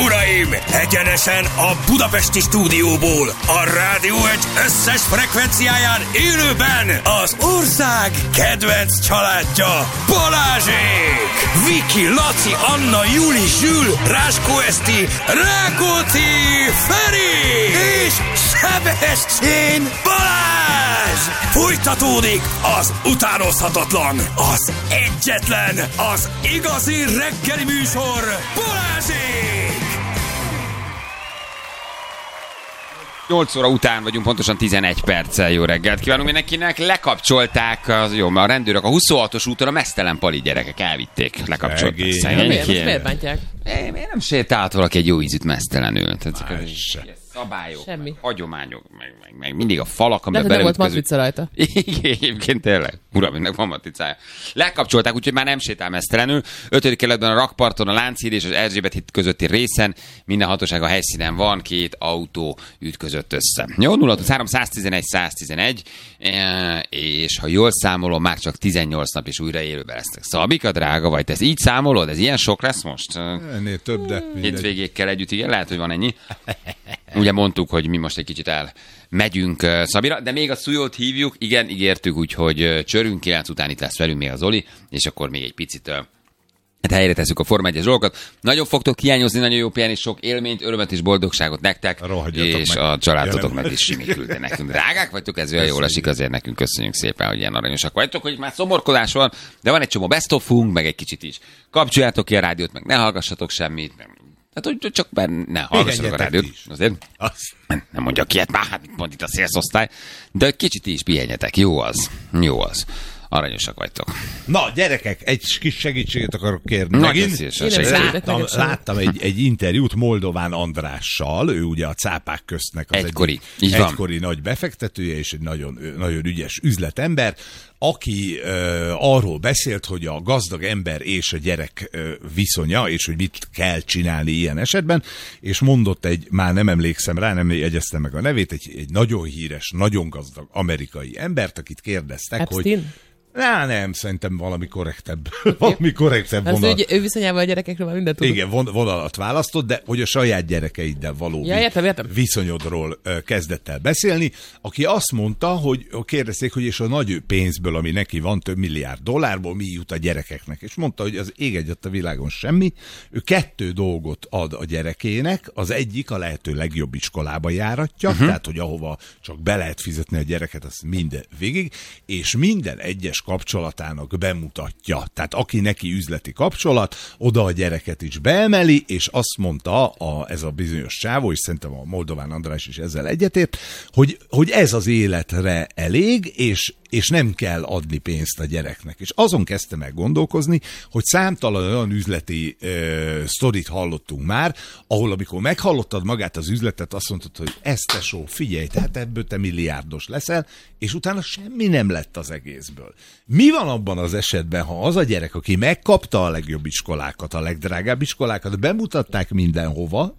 uraim! Egyenesen a budapesti stúdióból, a Rádió Egy összes frekvenciáján élőben az ország kedvenc családja, Balázsék! Viki, Laci, Anna, Juli, Zsül, Ráskó Eszti, Rákóczi, Feri és Sebestyén Balázs! Folytatódik az utánozhatatlan, az egyetlen, az igazi reggeli műsor, Balázsék! 8 óra után vagyunk, pontosan 11 perccel. Jó reggelt kívánunk mindenkinek. Lekapcsolták, mert a rendőrök a 26-os úton a mesztelen pali gyerekek elvitték. Lekapcsolták. Miért bántják? Miért nem sétált valaki egy jó ízűt mesztelenül? Szabályok, semmi. Hagyományok, meg mindig a falak, amiben nem volt matrica rajta. Igen, egyébként tényleg. Uram, ennek van matricája. Lekapcsolták, úgyhogy már nem sétál mesztelenül. 5. kerületben a Rakparton, a Lánchíd és az Erzsébet híd közötti részen minden hatóság a helyszínen van, 2 autó ütközött össze. Jó, 0-3 111 111, és ha jól számolom, már csak 18 nap és újra élőben lesznek. Szabika, drága vagy, te ezt így számolod? Ez ilyen sok lesz most? Ennél több, de hétvégékkel együtt, igen, lehet, hogy van ennyi. Ugye mondtuk, hogy mi most egy kicsit elmegyünk Szabira, de még a Szujót hívjuk, igen, ígértük, úgyhogy csörünk 9 után itt lesz velünk még az Oli, és akkor még egy picit helyre tesszük a Forma 1-es dolgokat. Nagyon fogtok hiányozni, nagyon jó pihenni, sok élményt, örömet és boldogságot nektek, és meg. A családotoknak is simiküldte nekünk. Drágák vagytok, ez olyan jól esik, azért nekünk köszönjük szépen, hogy ilyen aranyosak vagytok, hogy már szomorkodás van, de van egy csomó best of-unk, meg egy kicsit is. Kapcsoljátok ki a rádiót, meg ne hallgassatok semmit. Hát, hogy csak ne hallgassatok a rádiót. Azért nem mondja ki, hát már mond itt a szélszosztály. De kicsit is pihenjetek. Jó az. Jó az. Aranyosak vagytok. Na, gyerekek, egy kis segítséget akarok kérni. Megint láttam egy interjút Moldován Andrással, ő ugye a cápák köztnek az egykori nagy befektetője, és egy nagyon, nagyon ügyes üzletember, aki arról beszélt, hogy a gazdag ember és a gyerek viszonya, és hogy mit kell csinálni ilyen esetben, és mondott már nem emlékszem rá, nem jegyeztem meg a nevét, egy nagyon híres, nagyon gazdag amerikai embert, akit kérdeztek, Epstein? hogy... Nem, szerintem valami korrektebb. Valami korrektebb vonal. Ő viszonyával a gyerekekről már mindent tudod. Igen, vonalat választott, de hogy a saját gyerekeiddel való viszonyodról kezdett el beszélni, aki azt mondta, hogy kérdezték, hogy és a nagy pénzből, ami neki van, több milliárd dollárból, mi jut a gyerekeknek. És mondta, hogy az ég egyet a világon semmi. Ő 2 dolgot ad a gyerekének, az egyik a lehető legjobb iskolába járatja, tehát hogy ahova csak be lehet fizetni a gyereket, az minden végig, és minden egyes kapcsolatának bemutatja. Tehát aki neki üzleti kapcsolat, oda a gyereket is beemeli, és azt mondta ez a bizonyos csávó, és szerintem a Moldován András is ezzel egyetért, hogy ez az életre elég, és nem kell adni pénzt a gyereknek. És azon kezdtem meg gondolkozni, hogy számtalan olyan üzleti sztorit hallottunk már, ahol amikor meghallottad magát az üzletet, azt mondtad, hogy ezt tesó, figyelj, tehát ebből te milliárdos leszel, és utána semmi nem lett az egészből. Mi van abban az esetben, ha az a gyerek, aki megkapta a legjobb iskolákat, a legdrágább iskolákat, bemutatták mindenhova,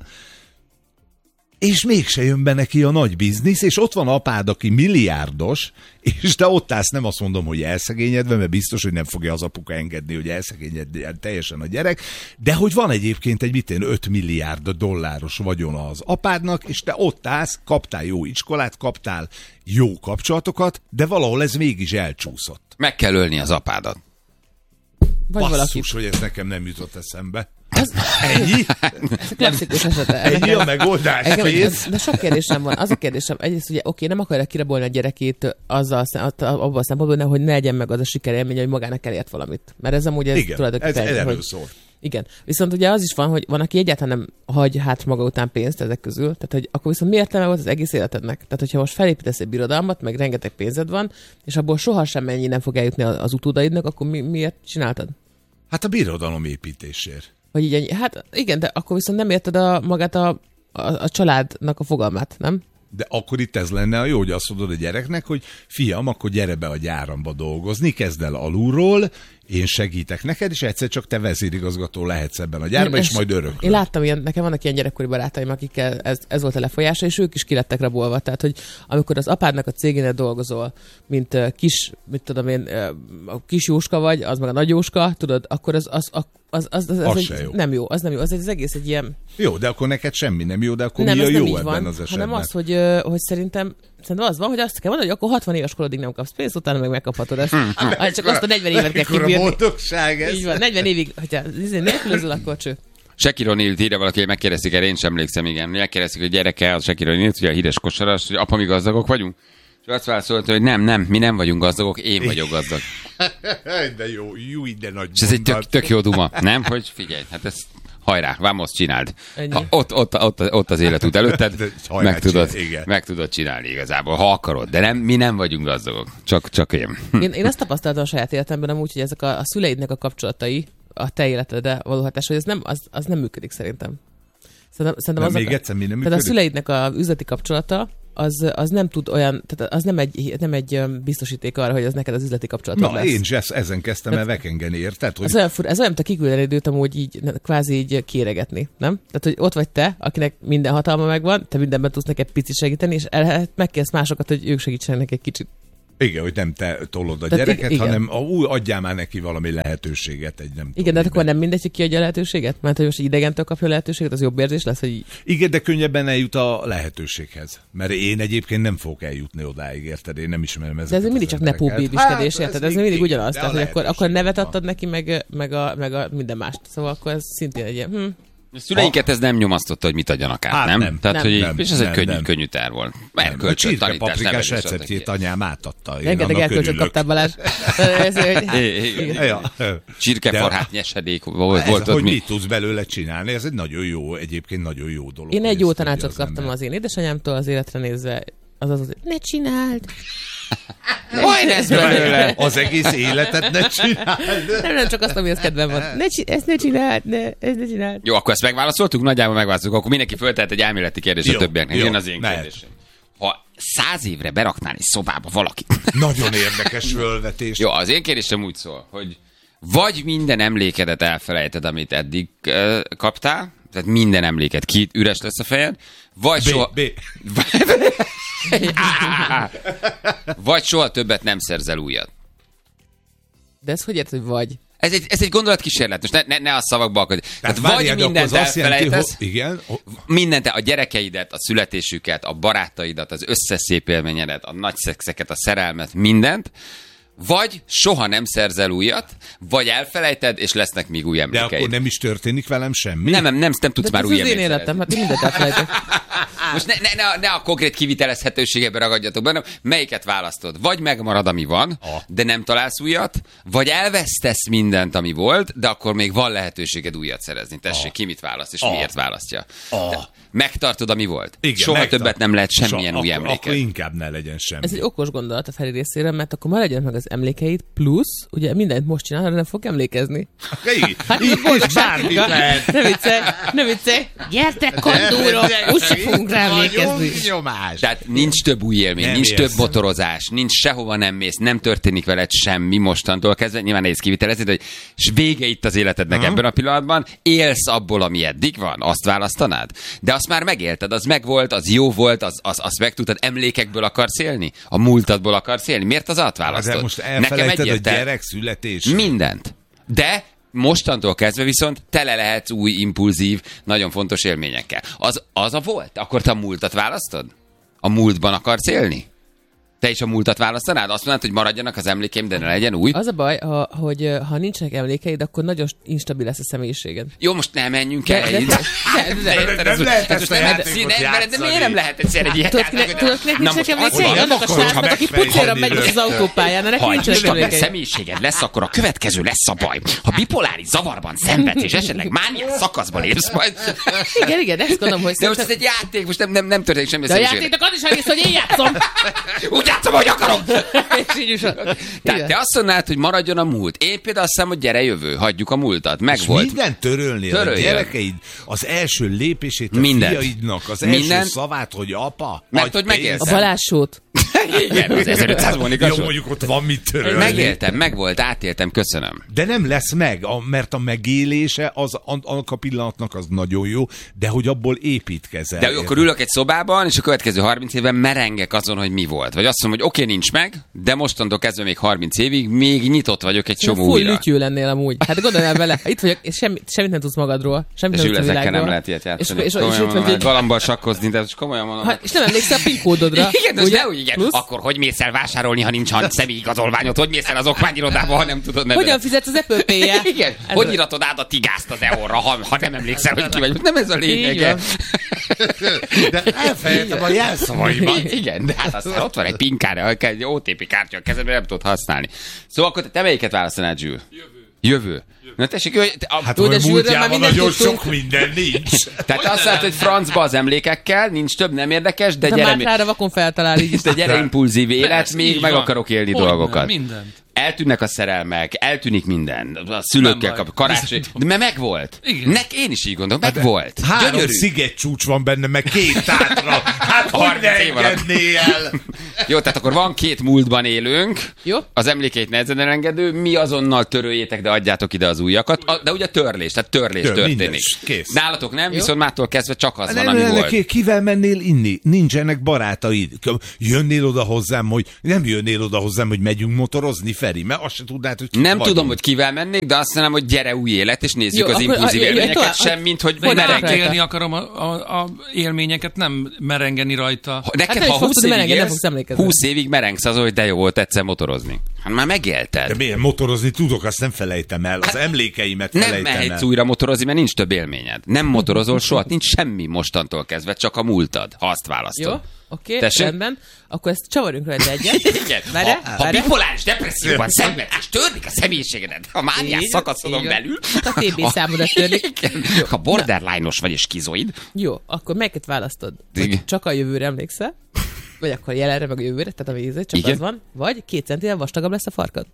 és mégse jön be neki a nagy biznisz, és ott van apád, aki milliárdos, és te ott állsz, nem azt mondom, hogy elszegényedve, mert biztos, hogy nem fogja az apuka engedni, hogy elszegényedjen teljesen a gyerek, de hogy van egyébként egy 5 milliárd dolláros vagyona az apádnak, és te ott állsz, kaptál jó iskolát, kaptál jó kapcsolatokat, de valahol ez mégis elcsúszott. Meg kell ölni az apádat. Vagy basszus, hogy ez nekem nem jutott eszembe. Ennyi? Ez a klasszikus esete. Ennyi a megoldás. De sok kérdésem van. Az a kérdésem, egyrészt ugye nem akarja kirabolni a gyerekét abban a szempontból, hogy ne legyen meg az a sikerélmény, hogy magának elért valamit. Mert ez amúgy igen, tulajdonképpen... ez erről szól. Igen. Viszont ugye az is van, hogy van, aki egyáltalán nem hagy hát maga után pénzt ezek közül. Tehát, hogy akkor viszont mi értelme volt az egész életednek? Tehát, hogyha most felépítesz egy birodalmat, meg rengeteg pénzed van, és abból sohasem ennyi nem fog eljutni az utódaidnak, akkor miért csináltad? Hát a birodalom építésért. Hogy így, hát igen, de akkor viszont nem érted magát a családnak a fogalmát, nem? De akkor itt ez lenne a jó, hogy azt mondod a gyereknek, hogy fiam, akkor gyere be a gyáramba dolgozni, kezd el alulról, én segítek neked, és egyszer csak te vezérigazgató lehetsz ebben a gyárban, és majd öröklöd. Én láttam nekem vannak ilyen gyerekkori barátaim, akikkel ez volt a lefolyása, és ők is kilettek rabolva. Tehát, hogy amikor az apádnak a cégénél dolgozol, mint kis, mit tudom én, a kis Jóska vagy, az meg a nagy Jóska, tudod, akkor nem jó. Az nem jó. Az egész egy ilyen... Jó, de akkor neked semmi nem jó, de akkor nem, mi a jó ebben az esetben? Hanem az, hogy szerintem az van, hogy azt kell mondani, hogy akkor 60 éves korodig nem kapsz pénzt, utána meg megkaphatod ezt. Csak azt a 40 évet kell kibírni. Akkor a boldogság ez. Így van, 40 évig, hogyha nélkülözöl, akkor cső. Shaquille O'Neal írja valaki, hogy megkérdezték erre, én sem emlékszem, igen. Megkérdezték, hogy gyereke az Shaquille O'Neal, ugye a híres kosaras, hogy apa, mi gazdagok vagyunk? És azt válaszolta, hogy nem, mi nem vagyunk gazdagok, én vagyok gazdag. De jó, de nagy. És ez egy tök jó duma, nem? Hogy figyelj, hát ez hajrá, vamos, csináld. Ott az életút előtted, meg tudod csinálni igazából, ha akarod. De mi nem vagyunk gazdagok, csak én. Én azt tapasztaltam a saját életemben amúgy, hogy ezek a szüleidnek a kapcsolatai, a te életedre való hatás, hogy az nem működik szerintem. Szerintem még egyszer mi nem működik? Tehát a szüleidnek a üzleti kapcsolata, az nem tud olyan, tehát az nem egy biztosíték arra, hogy az neked az üzleti kapcsolatod lesz. Én is ezen kezdtem el vekengeni, érted? Hogy... Ez olyan, te kiküldeni időt amúgy így, kvázi így kéregetni, nem? Tehát, hogy ott vagy te, akinek minden hatalma megvan, te mindenben tudsz neked picit segíteni, és megkérsz másokat, hogy ők segítsenek egy kicsit. Igen, hogy nem te tolod a gyereket, hanem adjál már neki valami lehetőséget. Igen, de akkor nem mindegy, hogy ki adja a lehetőséget? Mert hogy most idegentől kapja a lehetőséget, az jobb érzés lesz, hogy... Igen, de könnyebben eljut a lehetőséghez. Mert én egyébként nem fogok eljutni odáig, érted? Én nem ismerem ezeket. De ez mindig csak nepóbébiskedés, érted? Ez mindig ugyanaz. Tehát, hogy akkor nevet adtad neki, meg a minden mást. Szóval akkor ez szintén egy ilyen... A szüleinket ez nem nyomasztotta, hogy mit adjanak át, nem? Tehát, nem. Hogy és ez egy könnyű terv volt. A csirkepaprikás receptjét anyám átadta. Rengeteg elkölcsöt kaptál, Balázs. Csirkefarhát nyesedék volt ott. Hogy mit tudsz belőle csinálni, ez egy nagyon jó, egyébként nagyon jó dolog. Én egy jó tanácsot kaptam az én édesanyámtól az életre nézve. Az, hogy ne csináld! Hogy lesz belőle? Az egész életet ne csináld. Nem, csak azt, amihez kedvem van. Ezt ne csináld. Jó, akkor ezt megválaszoltuk? Nagyjából megválaszoltuk. Akkor mindenki föltehet egy elméleti kérdést a többieknek. Jön az én kérdésem. Ha 100 évre beraknál egy szobába valaki. Nagyon érdekes fölvetés. Jó, az én kérdésem úgy szól, hogy vagy minden emlékedet elfelejted, amit eddig kaptál, tehát minden emléket üres lesz a fejed, vagy vagy soha többet nem szerzel újat. De ez hogy érted, hogy vagy? Ez egy gondolatkísérlet, most ne a szavakba akadj. Tehát vagy mindent elfelejtesz, mindent, a gyerekeidet, a születésüket, a barátaidat, az összes szép élményedet, a nagy szexeket, a szerelmet, mindent, vagy soha nem szerzel újat, vagy elfelejted, és lesznek még új emlékeid. De akkor nem is történik velem semmi? Nem tudsz már új emlékeid. De ez az én életem, hát én mindent elfelejtek. Most ne a konkrét kivitelezhetőségebe ragadjatok benne, melyiket választod? Vagy megmarad, ami van, de nem találsz újat, vagy elvesztesz mindent, ami volt, de akkor még van lehetőséged újat szerezni. Tessék, ki mit választ, és miért választja. Megtartod, ami volt. Igen, soha többet nem lehet semmilyen új emléked. Akkor inkább ne legyen semmi. Ez egy okos gondolat a Feri részére, mert akkor már legyen meg az emlékeid, plusz, ugye mindent most csinál, de nem fog emlékezni. Hát ne viccelj. Gyertek, kondúrok, úgyse fogunk rá emlékezni. Tehát nincs több új élmény, nem nincs több motorozás, nincs sehova nem mész, nem történik veled semmi mostantól kezdve. Nyilván nehéz kivitelezni, hogy és vége itt az életednek ebben a pillanatban, élsz abból, ami eddig van, azt választanád. De azt már megélted, az megvolt, az jó volt, azt meg tudtad, emlékekből akarsz élni? A múltadból akarsz élni? Miért az választod? De most elfelejted a gyerek születését. Mindent. De mostantól kezdve viszont tele lehetsz új, impulzív, nagyon fontos élményekkel. Az a volt? Akkor te a múltat választod? A múltban akarsz élni? Te is a múltat választanád? Azt mondod, hogy maradjanak az emlékeim, de ne legyen új? Az a baj, hogy ha nincsenek emlékeid, akkor nagyon instabil lesz a személyiséged. Jó, most nem menjünk el. Nem lehet ezt a játékot játszani. De miért nem lehet egyszer egy ilyet játszani? Tudod, kinek nincsenek emlékeid? Annak a srácnak, aki pucéra megy az autópályán, neki nincsenek emlékeid. Ha személyiséged lesz, akkor a következő lesz a baj. Ha bipoláris zavarban szenvedsz, és esetleg mániás szakaszba lépsz majd. Igen, ezt gondolom, hogy... De most ez egy játék, most nem történik semmi személyiség. De a játéknak az is egész, hogy én játszom. Úgy játszom, hogy akarom. Tehát te azt mondnád, hogy maradjon a múlt. Én például azt hiszem, hogy gyere jövő, hagyjuk a múltat. Megvolt. Mindent törölni a gyerekeid, az első lépését a fiaidnak, az első szavát, hogy apa. Mert hogy megélsz. A Balázs-sót. Igen, az 1500 Mónika Jó, Show. mondjuk ott van mit törölni. Megéltem, megvolt, átéltem, köszönöm. De nem lesz meg, mert a megélése annak a pillanatnak az nagyon jó, de hogy abból építkezel. De akkor ülök egy szobában, és a következő 30 évben merengek azon, hogy mi volt. Vagy azt mondom, hogy oké, nincs meg, de mostantól kezdve még 30 évig még nyitott vagyok egy csomó full újra. lütyű lennél amúgy. Hát gondolj el vele, itt vagyok, és semmit nem tudsz magadról. Semmit És nem tudsz a ezekkel nem világról. lehet ilyet játszani. És Komolyan itt mondom, vagy egy... galambal sakkozni, de komolyan mondom. És nem emlékszel a PIN kódodra. Igen, ugye? de úgy, igen. Plusz? Akkor hogy mész el vásárolni, ha nincs személyigazolványod? Hogy mész el az okmányirodába, ha nem tudod nevedet? Hogyan fizetsz az Apple Pay-jel? Igen. Hogy iratod át a tigázt az EON-ra, ha nem emlékszel, hogy ki vagy? Nem ez a lényege. De elfelejtem a jelszavaimat. Igen, de hát aztán ott van egy PIN kártya, egy OTP kártya a kezedben, nem tudod használni. Szóval akkor te melyiket választanád, Zsül? Jövő. Na tessék, Hát Tudod, a Zsülről múltjában már mindent nagyon tudtunk. sok minden nincs. tehát azt mondod, hogy francba az emlékekkel, nincs több, nem érdekes, de De gyere, Mátrára vakon feltalál így. de gyere impulzív élet, Persze, még így meg van. akarok élni Hogyne, dolgokat. mindent. Eltűnnek a szerelmek, eltűnik minden, a szülőkkel Nem baj. karácsony, de mert megvolt. Igen. Én is így gondolom, megvolt. 3 Gyönyörű. szigetcsúcs van benne, meg 2 tátra. Hát hogy 30 ne év alatt. engedné el? Jó, tehát akkor van 2 múltban élünk, Jó. az emlékeit nehezen elengedő, mi azonnal töröljétek, de adjátok ide az újakat, de ugye törlés, tehát törlés történik. Minden, kész. Nálatok nem, viszont mától kezdve csak az van, Nem, ami volt. kivel mennél inni? Nincsenek barátaid. Jönnél oda hozzám, hogy nem jönnél oda hozzám, hogy megyünk motorozni, Feri, mert azt se tudnád, hogy Nem vagyunk. tudom, hogy kivel mennék, de azt mondom, hogy gyere új élet, és nézzük Jó, az akkor- impulzív jó, élményeket, tovább. semmint, hogy De én merengek. átélni akarom a élményeket, nem merengeni rajta. Neked, nem is ha fogsz 20 tudni évig merengeni, nem élsz, fogsz emlékezni. 20 évig merengsz azon, hogy de jó volt egyszer motorozni. Hát már megélted. De miért motorozni tudok, azt nem felejtem el. Az emlékeimet Nem felejtem mehetsz el. újra motorozni, mert nincs több élményed. Nem motorozol soha, nincs semmi mostantól kezdve, csak a múltad, ha azt választod. Jó, oké, Tessék? rendben. Akkor ezt csavarjunk rajta egyet. Igen. Várjál, Ha várjál. bipoláris depresszióban szenvedsz, és törnik a személyiségedet, ha mániás Így, szakaszodon így van. belül, A TB számodat törlik. Igen. Ha borderline-os vagy és skizoid, Jó, akkor melyiket választod? Igen. Vagy csak a jövőre emlékszel? Vagy akkor jelenre, meg a jövőre, tehát a vízre, csak Igen. az van. Vagy 2 centivel vastagabb lesz a farkad.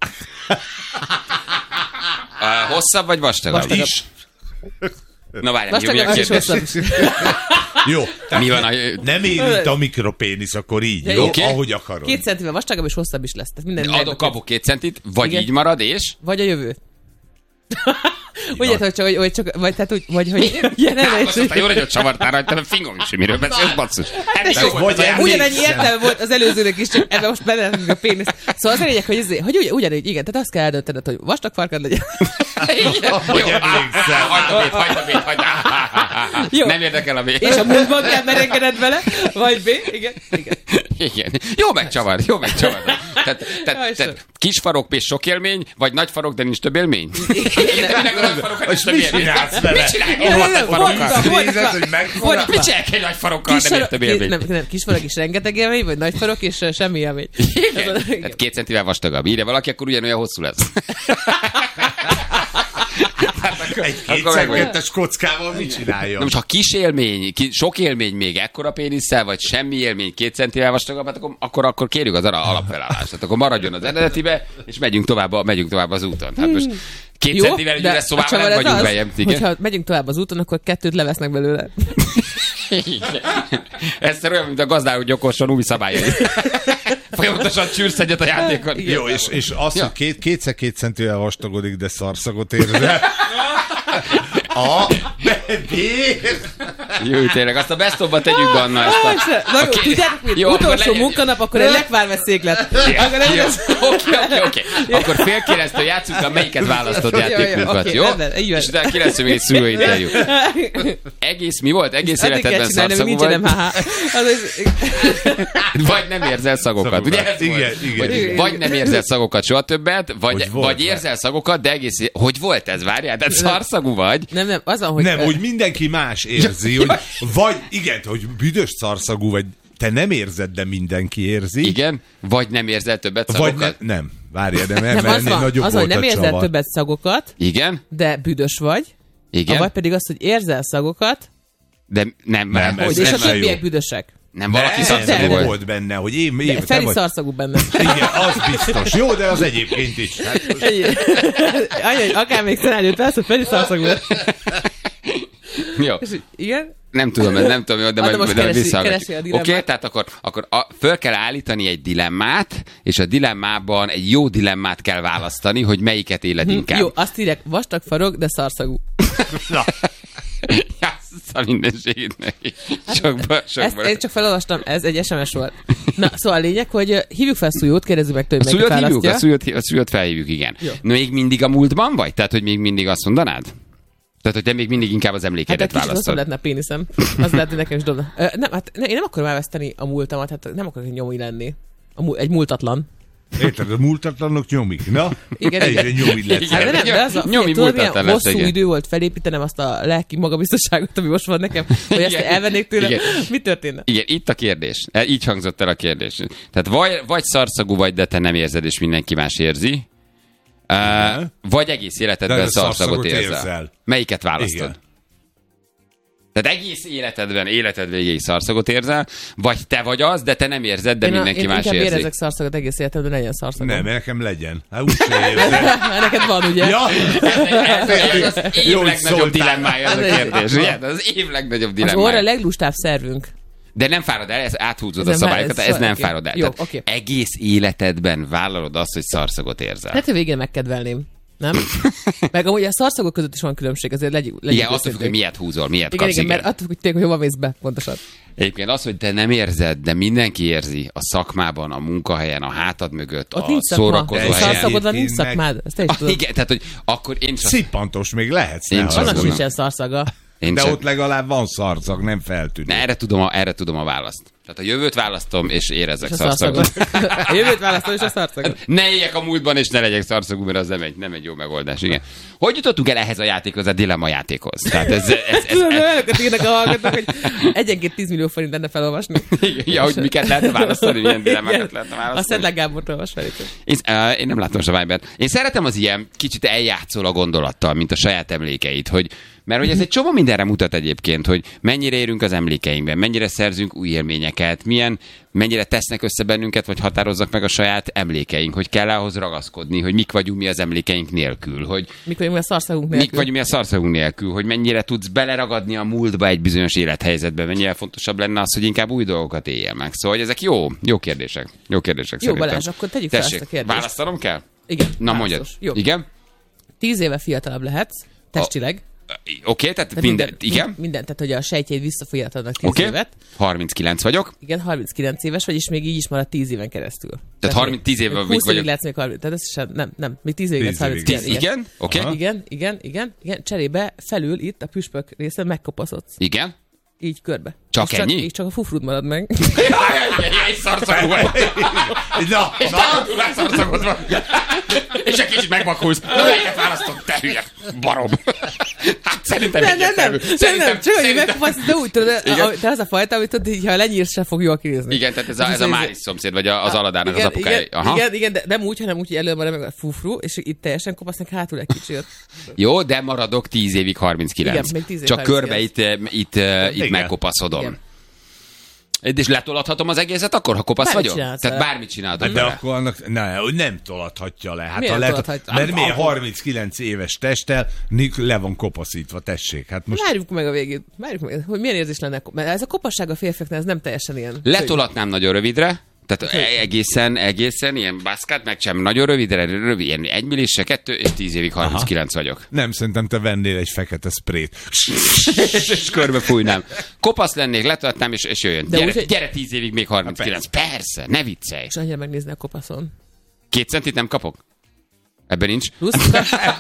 hosszabb vagy vastagabb? Vastagabb. Is. Na várjál, mi a Vastagabb és kérdés? hosszabb. Jó. tehát Mi van Nem érint a mikropénisz, akkor így. Ja, Jó, oké. ahogy akarod. 2 centivel vastagabb és hosszabb is lesz. Tehát minden Adok, kapok 2 centit, vagy Igen. így marad, és... Vagy a jövő. Úgy érted, hogy csak, vagy tehát úgy, vagy hogy jelenre Most aztán jó nagyot csavartál rajta, nem fingom is, hogy miről beszélsz, basszus. Vagy ugyanannyi értelme volt az előzőnek is, csak ebben most belerakjuk a péniszt. Szóval az a lényeg, hogy ugyanúgy, igen, tehát azt kell eldöntened, hogy vastag farkad legyen. Hogy emlékszel. Hagyd a bét. Jó. Nem érdekel a bét. És a múltban kell merengeded vele, vagy B, igen. Igen. Jó megcsavard. Tehát Jaj, kis farok és sok élmény, vagy nagy farok, de nincs több élmény? Nagy farok, És mit csinálsz vele? Mit csinálják nagy farokkal? Nézed, hogy megfogad? Mit csinálják egy nagy farokkal, nem ért több élmény? Nem, kisfarok is rengeteg élmény, vagy nagyfarok és semmi élmény. Igen. Tehát 2 centivel vastagabb. Írja valaki, akkor ugyanolyan hosszú lesz. Egy Akkor meg vagy. 2x kockával mit Na csináljon? most, ha kis élmény, sok élmény még ekkora pénisszel, vagy semmi élmény 2 centivel vastagabb, hát akkor kérjük az alapfelállást. Tehát akkor maradjon az eredetibe, és megyünk tovább az úton. Hát most 2 centivel egy üres szobában nem vagyunk bejebb. Hogyha megyünk tovább az úton, akkor 2 levesznek belőle. Ez olyan, mint a gazdáló gyokorson új szabályai. Folyamatosan csűrsz egyet a játékon. Jó, és az, Ja. hogy 2x2 centivel vastagodik, de szarszagot érzel. Bér! Jó, tényleg, azt a best of-ba tegyük be, Anna, ezt a... Na jó, Oké. tudjátok mit? Jó, akkor Utolsó legyen- munkanap, akkor egy lekvárveszéklet. Akkor Jó, legyen- Oké. Akkor fél 9-től játszunk, a melyiket választott Jó, játékunkat, oké, jó? rendben, így van. És utána 9 még egy szülőinterjú. Egész, mi volt? Egész Addig kell életedben csinálni, hogy szarszagú nincs nem vagy? haha. Vagy nem érzel szagokat. Ugye ez Igen, volt? igen. Vagy nem érzel szagokat soha többet, Hogy volt vagy érzel szagokat, de egész... Hogy volt ez? Várjál, de szarszagú vagy? Nem, az van, hogy... Nem, hogy mindenki más érzi, hogy vagy, igen, hogy büdös szarszagú vagy, te nem érzed, de mindenki érzi. Igen? Vagy nem érzel többet Vagy szagokat? nem, várjál, de nem, Nem, mert az ennél van, nagyobb az, volt hogy nem a érzel csavar. többet szagokat, Igen? de büdös vagy. Igen? Vagy pedig az, hogy érzel szagokat, De nem, Nem, ez hogy és a nem jó. többiek büdösek. nem valaki Nem, szarszagú nem volt. volt benne, hogy én De te Feri vagy. szarszagú benne. Igen, az biztos. Jó, de az egyébként is. Hát, Anya, hogy akár még szenáriót vesz, hogy Feri szarszagú lesz. Jó. Igen? Nem tudom, de majd visszahallgatjuk. Oké, tehát akkor föl kell állítani egy dilemmát, és a dilemmában egy jó dilemmát kell választani, hogy melyiket éled inkább. Jó, azt írják, vastag farok, de szarszagú. Jássza mindenségét neki. Én csak felolvastam, ez egy SMS volt. Na, szóval a lényeg, hogy hívjuk fel Szujót, kérdezzük meg tőle, hogy melyik választja. A Szujót felhívjuk, igen. Még mindig a múltban vagy? Tehát, hogy még mindig azt mondanád? Tehát, hogy te még mindig inkább az emlékedet választod. Hát, lehetne a péniszem. Az lehet, hogy nekem is dobna. Én nem akarom elveszteni a múltamat, hát nem akarok nyomi lenni. Egy múltatlan. Érted, a múltatlanok nyomik, na? Igen, egyre nyomid lesz. Hát, de nem, de nyomi múltatlan lesz. Hosszú idő volt felépítenem azt a lelki magabiztosságot, ami most van nekem, hogy ezt elvennék tőle. Igen. Mi történne? Igen, itt a kérdés. Így hangzott el a kérdés. Tehát vagy szarszagú vagy, de te nem érzed, és mindenki más érzi. Vagy egész életedben szarszagot érzel. Melyiket választod? Igen. Tehát egész életed végéig szarszagot érzel, vagy te vagy az, de te nem érzed, de mindenki más érzi. Én inkább érezek szarszagot egész életedben, legyen szarszagom. Nem, nekem legyen. Hát úgyse érzem. Neked van, ugye? Ja. Ez az év legnagyobb dilemmája az a kérdés. Az év legnagyobb dilemmája. Az orra a leglustább szervünk. De nem fárad el, ez áthúzod a szabályokat, ez nem fárad el. Jó, egész életedben vállalod azt, hogy szarszagot érzel. Hát a végén megkedvelném. Nem? Meg amúgy a szarszagok között is van különbség, azért legyünk igen, attól függ, hogy miért húzol, miért kapsz. Igen, mert attól függ, hogy hova mész be, pontosan. Egyébként az, hogy te nem érzed, de mindenki érzi a szakmában, a munkahelyen, a hátad mögött, ott a szórakozó helyen. Szarszagodban nincs szakmád, ezt te is tudod. Igen, tehát hogy akkor én csak... Szippantos még lehetsz. Annak sincsen szarszaga. De ott legalább van szarszag, nem feltűnő. Erre tudom a választ. Tehát a jövőt választom, és érezek szarszagot. A jövőt választom, és a szarszagot. Ne éljek a múltban, és ne legyek szarszagú, mert az nem egy jó megoldás. Igen. Hogy jutottunk el ehhez a játékhoz, a dilemma játékhoz? Tehát ez olyanokat írnak a hallgatók, hogy egyenként 10 millió forint lenne felolvasni. Ja, hogy miket lehetne választani, milyen dilemmákat lehetne választani. A Szedlák Gábort olvas fel. Én nem látom a Vibert. Én szeretem az ilyen, kicsit eljátszol a gondolattal, mint a saját emlékeit, mert hogy ez egy csomó mindenre mutat egyébként, hogy mennyire érünk az emlékeinkben, mennyire szerzünk új élményeket, mennyire tesznek össze bennünket, vagy határozzak meg a saját emlékeink, hogy kell ahhoz ragaszkodni, hogy mik vagyunk mi az emlékeink nélkül, hogy mik vagyunk mi a szarszagunk nélkül. Mik vagyunk mi a szarszagunk nélkül, hogy mennyire tudsz beleragadni a múltba egy bizonyos élethelyzetbe, mennyire fontosabb lenne az, hogy inkább új dolgokat éljél meg. Szóval ezek jó kérdések. Jó kérdések jó, Balázs, akkor tegyük fel ezt a kérdést. Választanom kell? Igen. Na mondjad. Igen? 10 éve fiatalabb lehetsz, testileg. Oké, tehát minden, tehát hogy a sejtjeid visszafolyatadnak 10 évet. 39 vagyok. Igen, 39 éves vagy, és még így is marad 10 éven keresztül. Tehát 10 évvel vagyok. 20 évig lehetsz még 30, tehát ez sem, nem, még 10 évig lehetsz 39. Igen, oké. Igen, cserébe felül itt a püspök részen megkopaszodsz. Igen. Így körbe. Csak ennyi? Így csak a fufrud marad meg. Egy szarszagú vagy. És te szarszagod van. És egy kicsit megvakulsz. Melyiket választod? Te hülye barom. Hát szerintem nem. Csak hogy megkopaszod, de úgy tudod, te az a fajta, amit tudod, ha lenyírsz, se fog jól kinézni. Igen, tehát ez a Máris szomszéd, vagy az Aladárnak az apukája. Igen, de nem úgy, hanem úgy, hogy elől marad meg a fufru, és itt teljesen kopasznak hátul egy kicsit. Jó, de maradok 10 évig 39. Igen, még 10 évig csak körbe itt megkopaszodom. Igen. És letolathatom az egészet akkor, ha kopasz vagyok? Tehát bármit csinálhatok. De akkor annak nem tolathatja le. Hát mert miért 39 éves testtel le van kopaszítva, tessék. Hát most... Várjuk meg a végét. Hogy milyen érzés lenne. Mert ez a kopasság a férfiaknál, ez nem teljesen ilyen. Letolatnám nagyon rövidre. Tehát egészen ilyen baszkát, meg sem nagyon rövidre, ilyen 1 millisse, 2 és 10 évig 39 vagyok. Nem, szerintem te vennél egy fekete sprayt. És körbe fújnám. Kopasz lennék, letolatnám, és jöjjön. Gyere 10 évig még 39. Persze, ne viccelj. És annyira megnézni a kopaszon. 2 centit nem kapok? Ebben nincs. Plusz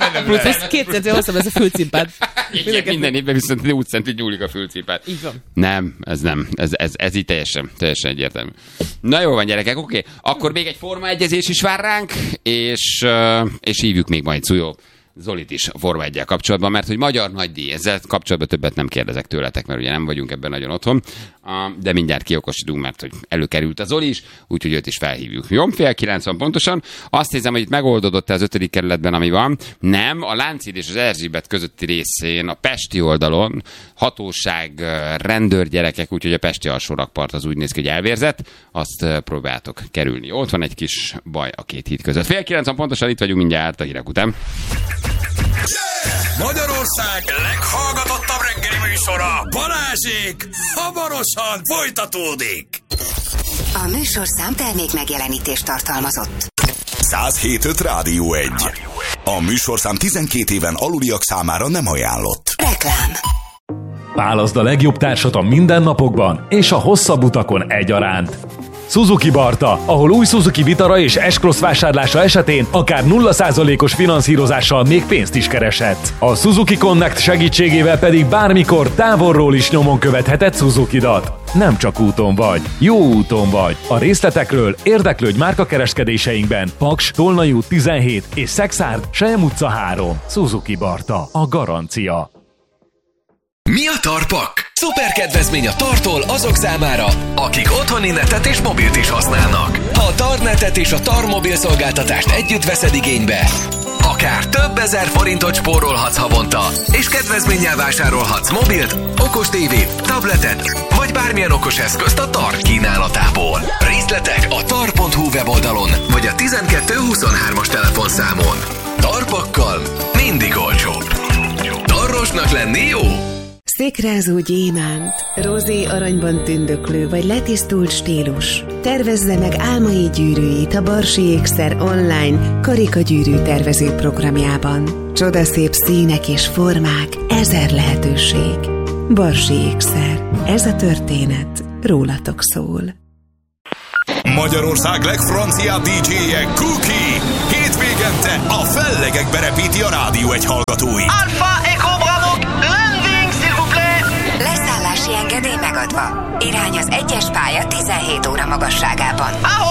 2 centi hosszabb ez a fülcimpád. Igen, minden évben viszont 8 centit nyúlik a fülcimpád. Így van. Nem. Ez így teljesen egyértelmű. Na jó van, gyerekek, oké. Akkor még egy Forma 1-ezés is vár ránk, és hívjuk még majd Zolit is a Forma 1-jel kapcsolatban, mert hogy magyar nagydíj, ezzel kapcsolatban többet nem kérdezek tőletek, mert ugye nem vagyunk ebben nagyon otthon, de mindjárt kiokosítunk, mert hogy előkerült a Zoli is, úgyhogy őt is felhívjuk. Jó, 8:30 van pontosan. Azt hiszem, hogy itt megoldódott az 5. kerületben, ami van. Nem, a Lánchíd és az Erzsébet közötti részén, a pesti oldalon hatóság, rendőrgyerekek, úgyhogy a pesti alsórakpart az úgy néz ki, hogy elvérzett, azt próbáltok kerülni. Ott van egy kis baj a két híd között. 8:30 van pontosan, itt vagyunk mindjárt a hírek után. Magyarország leghallgatottabb reggeli műsora. Balázsék hamarosan folytatódik. A műsorszám termék megjelenítést tartalmazott. 107.5 Rádió 1. A műsorszám 12 éven aluliak számára nem ajánlott. Reklám. Válaszd a legjobb társat a mindennapokban és a hosszabb utakon egyaránt. Suzuki Barta, ahol új Suzuki Vitara és S-Cross vásárlása esetén akár 0%-os finanszírozással még pénzt is kereshetsz. A Suzuki Connect segítségével pedig bármikor távolról is nyomon követheted Suzukidat. Nem csak úton vagy, jó úton vagy. A részletekről érdeklődj márkakereskedéseinkben. Paks, Tolnai út 17 és Szexárd, Selyem utca 3. Suzuki Barta, a garancia. Mi a Tarpak? Szuper kedvezmény a Tartól azok számára, akik otthoni netet és mobilt is használnak. Ha a Tarnetet és a Tar mobil szolgáltatást együtt veszed igénybe, akár több ezer forintot spórolhatsz havonta, és kedvezménnyel vásárolhatsz mobilt, okos tévét, tabletet, vagy bármilyen okos eszközt a Tar kínálatából. Részletek a tar.hu weboldalon, vagy a 1223-as telefonszámon. Tarpakkal mindig olcsóbb. Tarrosnak lenni jó? Szikrázó gyémánt, rozé aranyban tündöklő vagy letisztult stílus. Tervezze meg álmai gyűrűit a Barsi Ékszer online karikagyűrű tervező programjában. Csodaszép színek és formák, 1000 lehetőség. Barsi Ékszer. Ez a történet rólatok szól. Magyarország legfranciább DJ-je Cookie. Hétvégente a fellegekbe repíti a Rádió 1 hallgatói. Alpha Echo Bravo, landing s'il vous plaît! Leszállási engedély megadva. Irány az 1-es pálya 17 óra magasságában.